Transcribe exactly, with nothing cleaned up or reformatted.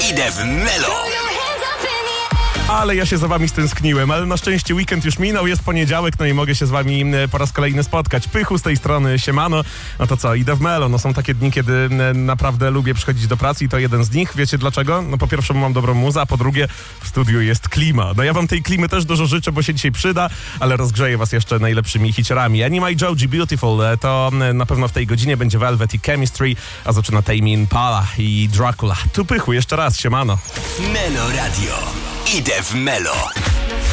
Idę w Melo. Ale ja się za wami stęskniłem, ale na szczęście weekend już minął, jest poniedziałek, no i mogę się z wami po raz kolejny spotkać. Pychu z tej strony, siemano. No to co, idę w Melo. No są takie dni, kiedy naprawdę lubię przychodzić do pracy i to jeden z nich. Wiecie dlaczego? No po pierwsze, bo mam dobrą muzę, a po drugie, w studiu jest klima. No ja wam tej klimy też dużo życzę, bo się dzisiaj przyda, ale rozgrzeję was jeszcze najlepszymi hiciorami. Anima i Joji Beautiful to na pewno w tej godzinie będzie Velvet i Chemistry, a zaczyna Tame Impala i Dracula. Tu Pychu, jeszcze raz, siemano. Melo Radio. Idę w Melo.